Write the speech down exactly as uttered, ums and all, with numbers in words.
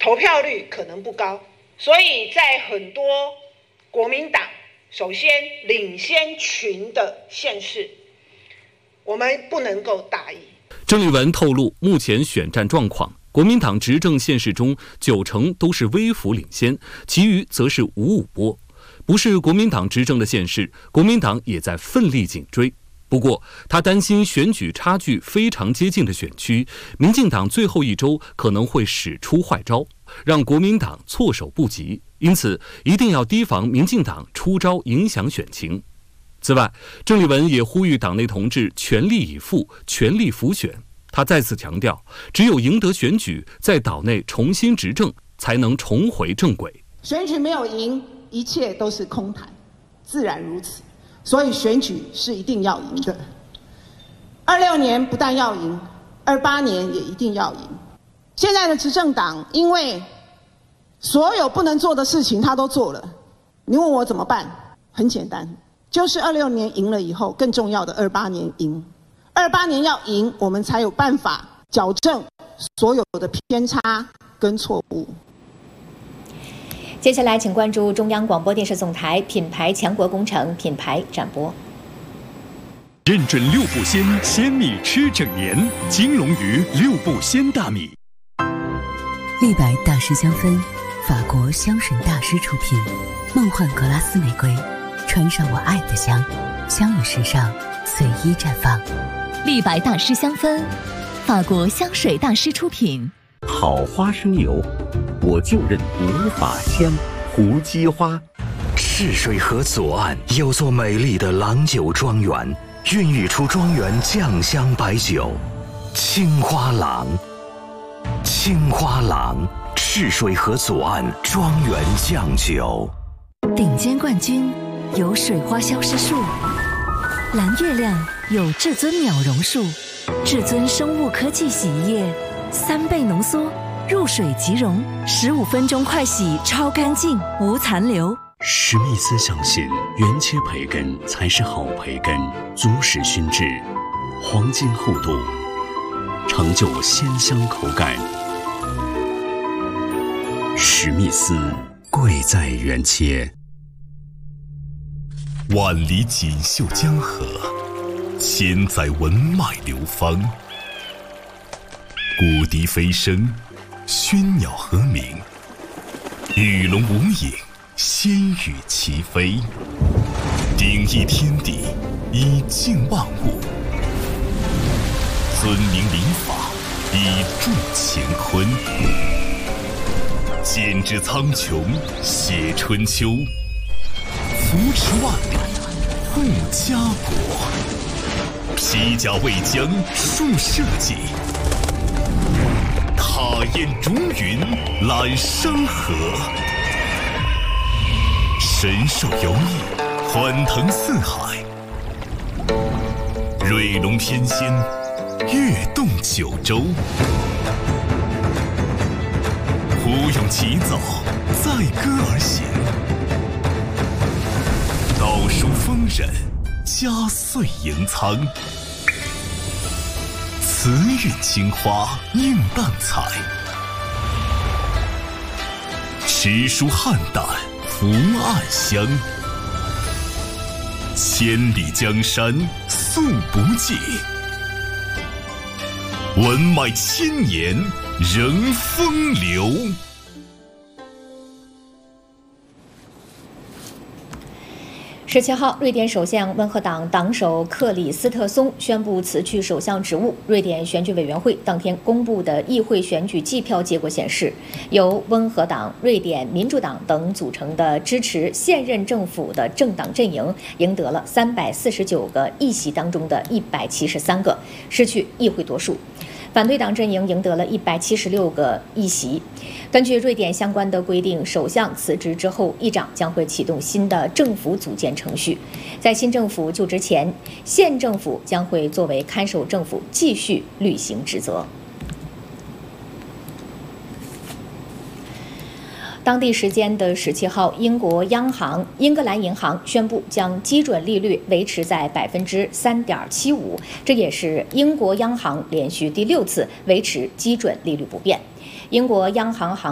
投票率可能不高。所以在很多国民党首先领先群的县市，我们不能够大意。 郑丽文透露，目前选战状况，国民党执政县市中九成都是微幅领先，其余则是五五波。不是国民党执政的县市，国民党也在奋力紧追。不过，他担心选举差距非常接近的选区，民进党最后一周可能会使出坏招，让国民党措手不及。因此，一定要提防民进党出招影响选情。此外，郑丽文也呼吁党内同志全力以赴，全力辅选。他再次强调，只有赢得选举，在岛内重新执政，才能重回正轨。 选举没有赢，一切都是空谈，自然如此。所以选举是一定要赢的。二六年不但要赢，二八年也一定要赢。现在的执政党因为所有不能做的事情他都做了，你问我怎么办？很简单，就是二六年赢了以后，更重要的二八年赢。二八年要赢，我们才有办法矫正所有的偏差跟错误。 接下来，请关注中央广播电视总台品牌强国工程品牌展播。 认准六步鲜，鲜米吃整年。金龙鱼六步鲜大米。 立白大师香氛，法国香水大师出品。梦幻格拉斯玫瑰，穿上我爱的香，香与时尚随意绽放。 立白大师香氛，法国香水大师出品。 好花生油，我就认无法香。胡姬花。 赤水河左岸有座美丽的郎酒庄园，孕育出庄园酱香白酒。青花郎，青花郎，赤水河左岸庄园酱酒。 顶尖冠军有水花消失术，蓝月亮有至尊鸟绒术，至尊生物科技洗衣液，三倍浓缩，入水即溶，十五分钟快洗，超干净，无残留。 史密斯相信，原切培根才是好培根，足使熏制，黄金厚度，成就鲜香口感。史密斯，贵在原切。 万里锦绣江河，千载文脉流芳。谷笛飞声，喧鸟和鸣，鱼龙无影，仙羽齐飞。鼎益天地，以静万物；尊明礼法，以助乾坤。剪纸苍穹，写春秋；扶持万里，护家国。披甲为将，树社稷；踏烟逐云，揽山河。神兽游弋，欢腾四海；瑞龙翩跹，跃动九州。胡咏齐奏，载歌而行；道书丰稔，佳岁盈仓。慈韵青花，映淡彩；诗书汉淡，福暗香。千里江山，素不尽；文脉千年，仍风流。 十七号，瑞典首相温和党党首克里斯特松宣布辞去首相职务。瑞典选举委员会当天公布的议会选举计票结果显示，由温和党、瑞典民主党等组成的支持现任政府的政党阵营赢得了三百四十九个议席当中的一百七十三个，失去议会多数。反对党阵营赢得了一百七十六个议席。根据瑞典相关的规定，首相辞职之后，议长将会启动新的政府组建程序。在新政府就职前，县政府将会作为看守政府继续履行职责。当地时间的十七号，英国央行英格兰银行宣布将基准利率维持在百分之三点七五，这也是英国央行连续第六次维持基准利率不变。英国央行行